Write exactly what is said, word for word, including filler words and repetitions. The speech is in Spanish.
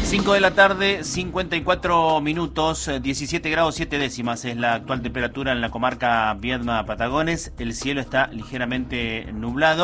cinco de la tarde, cincuenta y cuatro minutos, diecisiete grados siete décimas es la actual temperatura en la comarca Viedma Patagones. El cielo está ligeramente nublado.